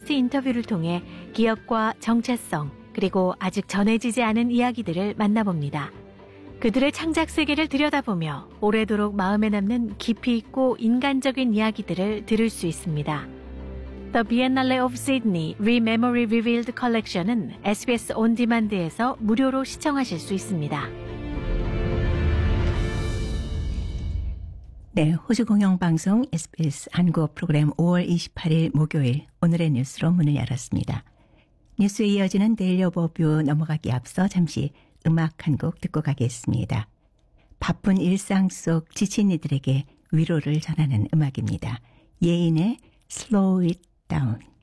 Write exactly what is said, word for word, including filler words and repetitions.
팟캐스트 인터뷰를 통해 기업과 정체성, 그리고 아직 전해지지 않은 이야기들을 만나봅니다. 그들의 창작 세계를 들여다보며 오래도록 마음에 남는 깊이 있고 인간적인 이야기들을 들을 수 있습니다. The Biennale of Sydney Re-Memory Revealed Collection은 에스비에스 온디만드에서 무료로 시청하실 수 있습니다. 네, 호주 공영방송 에스비에스 한국어 프로그램 오월 이십팔일 목요일 오늘의 뉴스로 문을 열었습니다. 뉴스에 이어지는 데일리 오버뷰 넘어가기 앞서 잠시 음악 한 곡 듣고 가겠습니다. 바쁜 일상 속 지친 이들에게 위로를 전하는 음악입니다. 예인의 Slow It Down.